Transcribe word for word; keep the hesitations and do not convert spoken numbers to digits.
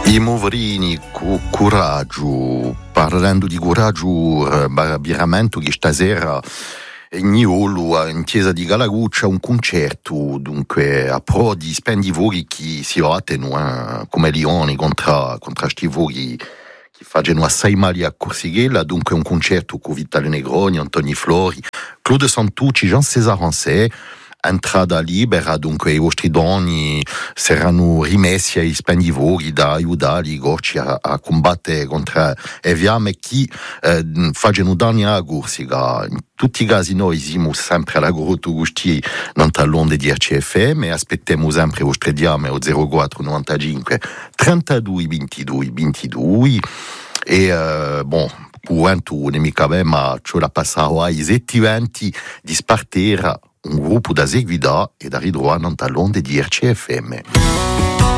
I Movrini, cu coraggio, parlando di coraggio, eh, veramente che stasera in Iolo, in chiesa di Galaguccia, un concerto, dunque, a pro di spendivori che si battono, eh, come Lioni contro, contro questi vori che fanno assai male a Corsighella, dunque un concerto con Vitale Negroni, Antoni Flori, Claude Santucci, Jean-César Rancet, entrata libera, dunque i vostri doni saranno rimessi ai spendivori da aiutare i gorci a, a combattere contro le fiamme che eh, fanno danni alla Corsica. In tutti i casi noi siamo sempre alla Grotto Gusti non all'onde di R C F M e aspettiamo sempre i vostri diame o zero quattro novantacinque trentadue ventidue ventidue e eh, bon quanto nemica beh ma ce la passavo ai settimenti di spartera un gruppo da seguida e da ridroa non all'onde di R C F M.